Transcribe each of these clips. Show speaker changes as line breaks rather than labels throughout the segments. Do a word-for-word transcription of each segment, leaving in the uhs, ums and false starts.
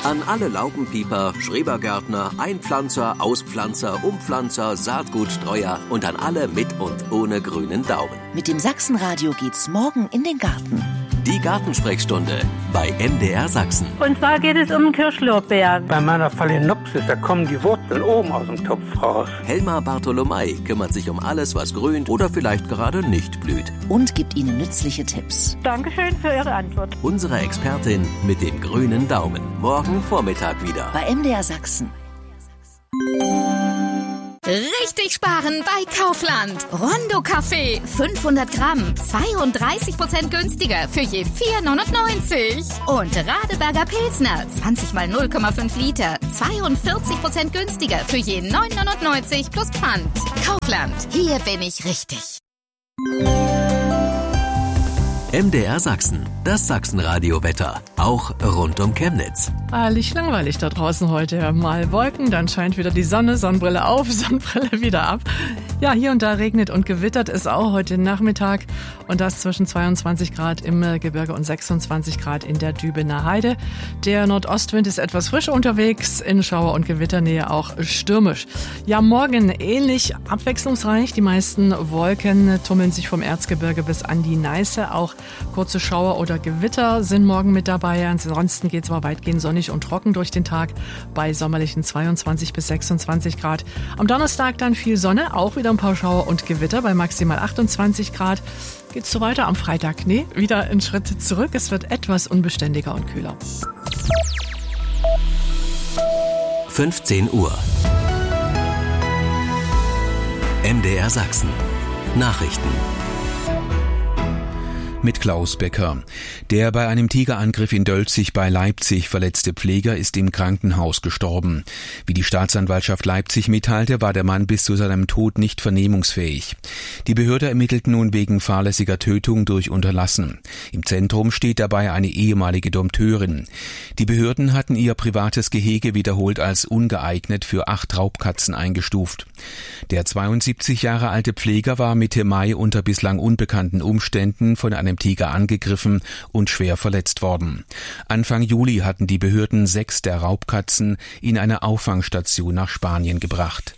An alle Laubenpieper, Schrebergärtner, Einpflanzer, Auspflanzer, Umpflanzer, Saatgutstreuer und an alle mit und ohne grünen Daumen.
Mit dem Sachsenradio geht's morgen in den Garten.
Die Gartensprechstunde bei M D R Sachsen.
Und zwar geht es um Kirschlorbeer.
Bei meiner Phalaenopsis, da kommen die Wurzeln oben aus dem Topf raus.
Helma Bartholomei kümmert sich um alles, was grünt oder vielleicht gerade nicht blüht.
Und gibt Ihnen nützliche Tipps.
Dankeschön für Ihre Antwort.
Unsere Expertin mit dem grünen Daumen. Morgen Vormittag wieder.
Bei M D R Sachsen.
Richtig sparen bei Kaufland. Rondo Kaffee, fünfhundert Gramm, zweiunddreißig Prozent günstiger für je vier neunundneunzig. Und Radeberger Pilsner, zwanzig mal null Komma fünf Liter, zweiundvierzig Prozent günstiger für je neun neunundneunzig plus Pfand. Kaufland, hier bin ich richtig.
M D R Sachsen, das Sachsenradio-Wetter, auch rund um Chemnitz.
Wahrlich langweilig da draußen heute. Mal Wolken, dann scheint wieder die Sonne, Sonnenbrille auf, Sonnenbrille wieder ab. Ja, hier und da regnet und gewittert es auch heute Nachmittag und das zwischen zweiundzwanzig Grad im Gebirge und sechsundzwanzig Grad in der Dübener Heide. Der Nordostwind ist etwas frisch unterwegs, in Schauer- und Gewitternähe auch stürmisch. Ja, morgen ähnlich abwechslungsreich. Die meisten Wolken tummeln sich vom Erzgebirge bis an die Neiße. Auch kurze Schauer oder Gewitter sind morgen mit dabei. Ansonsten geht es aber weitgehend sonnig und trocken durch den Tag bei sommerlichen zweiundzwanzig bis sechsundzwanzig Grad. Am Donnerstag dann viel Sonne, auch wieder ein paar Schauer und Gewitter bei maximal achtundzwanzig Grad. Geht's so weiter am Freitag? Nee, wieder einen Schritt zurück. Es wird etwas unbeständiger und kühler.
fünfzehn Uhr. M D R Sachsen. Nachrichten.
Mit Klaus Becker. Der bei einem Tigerangriff in Dölzig bei Leipzig verletzte Pfleger ist im Krankenhaus gestorben. Wie die Staatsanwaltschaft Leipzig mitteilte, war der Mann bis zu seinem Tod nicht vernehmungsfähig. Die Behörde ermittelt nun wegen fahrlässiger Tötung durch Unterlassen. Im Zentrum steht dabei eine ehemalige Dompteurin. Die Behörden hatten ihr privates Gehege wiederholt als ungeeignet für acht Raubkatzen eingestuft. Der zweiundsiebzig Jahre alte Pfleger war Mitte Mai unter bislang unbekannten Umständen von einem Tiger angegriffen und schwer verletzt worden. Anfang Juli hatten die Behörden sechs der Raubkatzen in eine Auffangstation nach Spanien gebracht.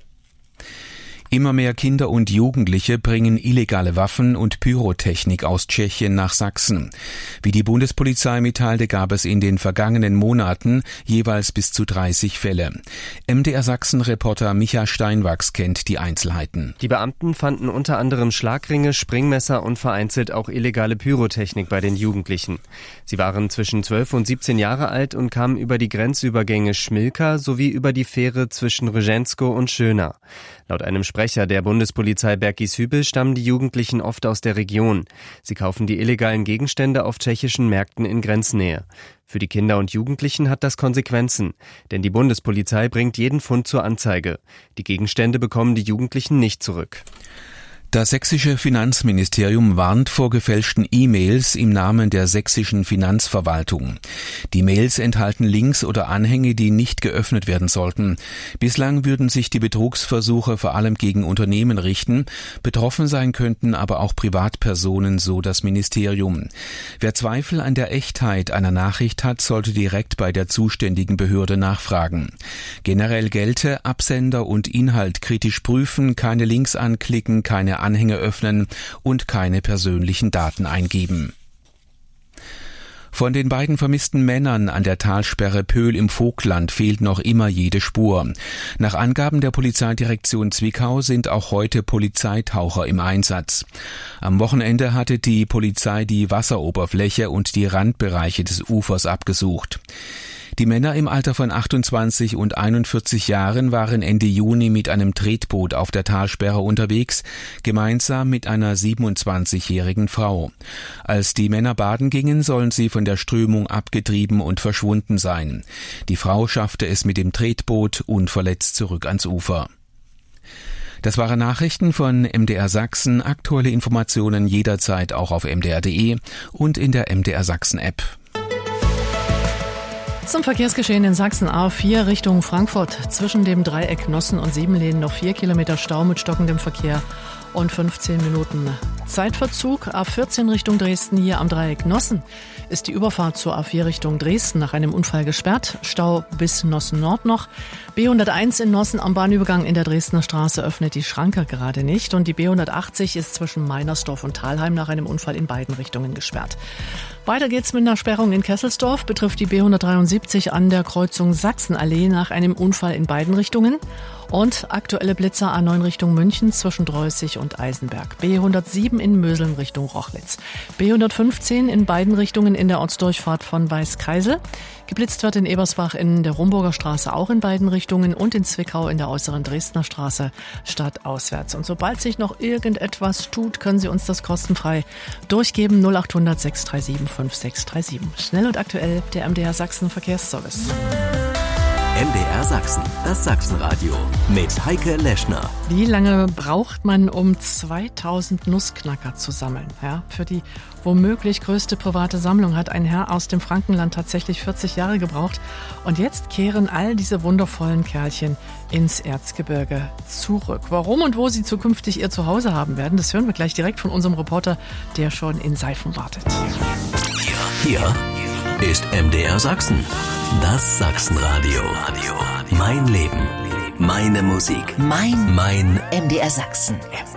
Immer mehr Kinder und Jugendliche bringen illegale Waffen und Pyrotechnik aus Tschechien nach Sachsen. Wie die Bundespolizei mitteilte, gab es in den vergangenen Monaten jeweils bis zu dreißig Fälle. M D R Sachsen-Reporter Micha Steinwachs kennt die Einzelheiten.
Die Beamten fanden unter anderem Schlagringe, Springmesser und vereinzelt auch illegale Pyrotechnik bei den Jugendlichen. Sie waren zwischen zwölf und siebzehn Jahre alt und kamen über die Grenzübergänge Schmilka sowie über die Fähre zwischen Rzeńsko und Schöna. Laut einem Sprecher der Bundespolizei Bergisch-Hübel stammen die Jugendlichen oft aus der Region. Sie kaufen die illegalen Gegenstände auf tschechischen Märkten in Grenznähe. Für die Kinder und Jugendlichen hat das Konsequenzen, denn die Bundespolizei bringt jeden Fund zur Anzeige. Die Gegenstände bekommen die Jugendlichen nicht zurück.
Das sächsische Finanzministerium warnt vor gefälschten E-Mails im Namen der sächsischen Finanzverwaltung. Die Mails enthalten Links oder Anhänge, die nicht geöffnet werden sollten. Bislang würden sich die Betrugsversuche vor allem gegen Unternehmen richten. Betroffen sein könnten aber auch Privatpersonen, so das Ministerium. Wer Zweifel an der Echtheit einer Nachricht hat, sollte direkt bei der zuständigen Behörde nachfragen. Generell gelte, Absender und Inhalt kritisch prüfen, keine Links anklicken, keine Anhänge öffnen und keine persönlichen Daten eingeben. Von den beiden vermissten Männern an der Talsperre Pöhl im Vogtland fehlt noch immer jede Spur. Nach Angaben der Polizeidirektion Zwickau sind auch heute Polizeitaucher im Einsatz. Am Wochenende hatte die Polizei die Wasseroberfläche und die Randbereiche des Ufers abgesucht. Die Männer im Alter von achtundzwanzig und einundvierzig Jahren waren Ende Juni mit einem Tretboot auf der Talsperre unterwegs, gemeinsam mit einer siebenundzwanzigjährigen Frau. Als die Männer baden gingen, sollen sie von der Strömung abgetrieben und verschwunden sein. Die Frau schaffte es mit dem Tretboot unverletzt zurück ans Ufer. Das waren Nachrichten von M D R Sachsen. Aktuelle Informationen jederzeit auch auf m d r punkt d e und in der M D R Sachsen App.
Zum Verkehrsgeschehen in Sachsen A vier Richtung Frankfurt. Zwischen dem Dreieck Nossen und Siebenlehnen noch vier Kilometer Stau mit stockendem Verkehr und fünfzehn Minuten Zeitverzug. A vierzehn Richtung Dresden hier am Dreieck Nossen ist die Überfahrt zur A vier Richtung Dresden nach einem Unfall gesperrt. Stau bis Nossen Nord noch. B hunderteins in Nossen am Bahnübergang in der Dresdner Straße öffnet die Schranke gerade nicht. Und die B hundertachtzig ist zwischen Meinersdorf und Thalheim nach einem Unfall in beiden Richtungen gesperrt. Weiter geht's mit einer Sperrung in Kesselsdorf, betrifft die B hundertdreiundsiebzig an der Kreuzung Sachsenallee nach einem Unfall in beiden Richtungen. Und aktuelle Blitzer A neun Richtung München zwischen Dreußig und Eisenberg. B hundertsieben in Möseln Richtung Rochlitz. B hundertfünfzehn in beiden Richtungen in der Ortsdurchfahrt von Weißkeisel. Geblitzt wird in Ebersbach in der Rumburger Straße auch in beiden Richtungen und in Zwickau in der äußeren Dresdner Straße stadtauswärts. Und sobald sich noch irgendetwas tut, können Sie uns das kostenfrei durchgeben. null achthundert sechs drei sieben fünf sechs drei sieben. Schnell und aktuell der M D R Sachsen Verkehrsservice.
M D R Sachsen, das Sachsenradio mit Heike Leschner.
Wie lange braucht man, um zweitausend Nussknacker zu sammeln? Ja, für die womöglich größte private Sammlung hat ein Herr aus dem Frankenland tatsächlich vierzig Jahre gebraucht. Und jetzt kehren all diese wundervollen Kerlchen ins Erzgebirge zurück. Warum und wo sie zukünftig ihr Zuhause haben werden, das hören wir gleich direkt von unserem Reporter, der schon in Seifen wartet.
Hier, hier ist M D R Sachsen, das Sachsenradio. Mein Leben, meine Musik,
Mein
mein
M D R Sachsen.